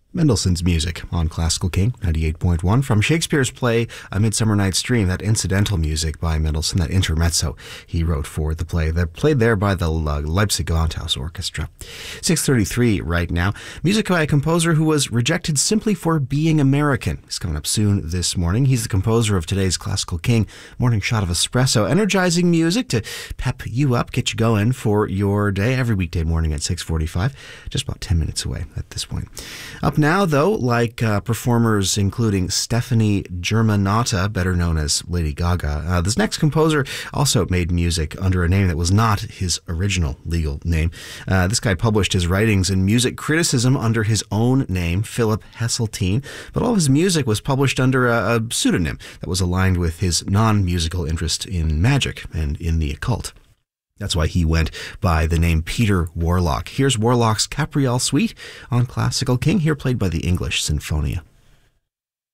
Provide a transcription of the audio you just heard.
Mendelssohn's music on Classical King 98.1 from Shakespeare's play A Midsummer Night's Dream, that incidental music by Mendelssohn, that intermezzo he wrote for the play. They're played there by the Leipzig Gewandhaus Orchestra. 6:33 right now. Music by a composer who was rejected simply for being American. He's coming up soon this morning. He's the composer of today's Classical King morning shot of espresso. Energizing music to pep you up, get you going for your day every weekday morning at 6:45. Just about 10 minutes away at this point. Up now, though, like performers including Stephanie Germanotta, better known as Lady Gaga, this next composer also made music under a name that was not his original legal name. This guy published his writings in music criticism under his own name, Philip Heseltine, but all of his music was published under a pseudonym that was aligned with his non-musical interest in magic and in the occult. That's why he went by the name Peter Warlock. Here's Warlock's Capriole Suite on Classical King, here played by the English Sinfonia.